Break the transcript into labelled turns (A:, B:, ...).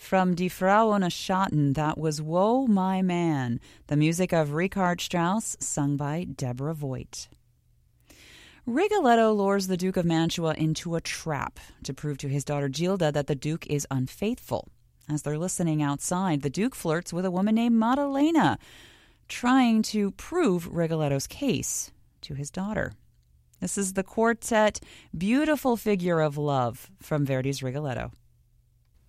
A: From Die Frau ohne Schatten, that was Woe My Man, the music of Richard Strauss, sung by Deborah Voigt. Rigoletto lures the Duke of Mantua into a trap to prove to his daughter Gilda that the Duke is unfaithful. As they're listening outside, the Duke flirts with a woman named Maddalena, trying to prove Rigoletto's case to his daughter. This is the quartet Beautiful Figure of Love from Verdi's Rigoletto.